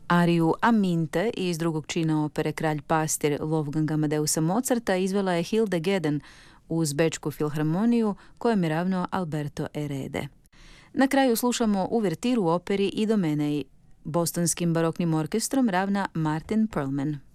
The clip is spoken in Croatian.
Ariju Aminte iz drugog čina opere Kralj pastir Wolfganga Amadeusa Mozarta izvela je Hilde Geden uz Bečku filharmoniju kojom je ravnao Alberto Erede. Na kraju slušamo uvertiru operi Idomenei. Bostonskim baroknim orkestrom ravna Martin Perlman.